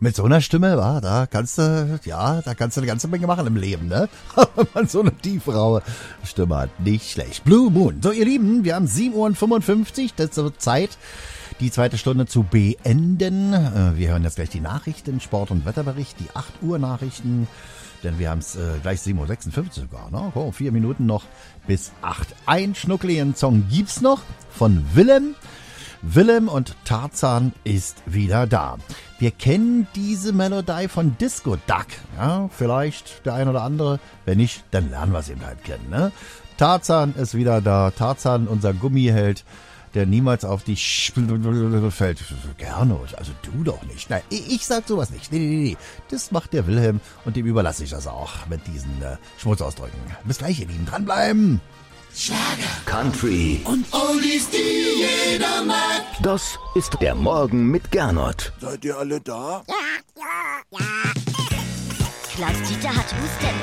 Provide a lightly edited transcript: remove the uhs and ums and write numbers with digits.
Mit so einer Stimme, da kannst du eine ganze Menge machen im Leben, ne? Wenn man so eine tiefraue Stimme hat. Nicht schlecht. Blue Moon. So, ihr Lieben, wir haben 7:55 Uhr. Das ist so Zeit, die zweite Stunde zu beenden. Wir hören jetzt gleich die Nachrichten, Sport- und Wetterbericht, die 8 Uhr Nachrichten. Denn wir haben es gleich 7:56 Uhr sogar, ne? 4 Minuten noch bis 8. Ein schnuckeligen Song gibt's noch von Willem. Willem und Tarzan ist wieder da. Wir kennen diese Melodie von Disco Duck. Ja, vielleicht der ein oder andere. Wenn nicht, dann lernen wir es eben halt kennen. Ne? Tarzan ist wieder da. Tarzan, unser Gummiheld, der niemals auf die fällt. Gerne, also du doch nicht. Nein, ich sag sowas nicht. Nee. Das macht der Wilhelm und dem überlasse ich das auch mit diesen Schmutzausdrücken. Bis gleich, ihr Lieben. Dranbleiben! Schlager, Country und Oldies, die jeder mag. Das ist der Morgen mit Gernot. Seid ihr alle da? Ja. Klaus-Dieter hat Husten.